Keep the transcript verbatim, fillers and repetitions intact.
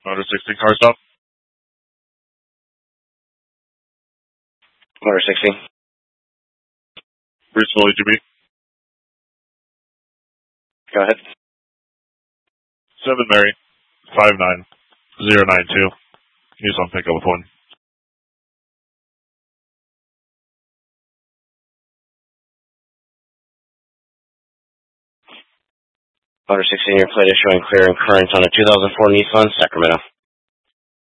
Motor sixteen car stop. Motor sixteen. Bruceville E G B. Go ahead. seven Mary, five nine zero nine two. Use on pickup with one. Motor sixteen, your plate is showing clear and current on a two thousand four Nissan Sacramento.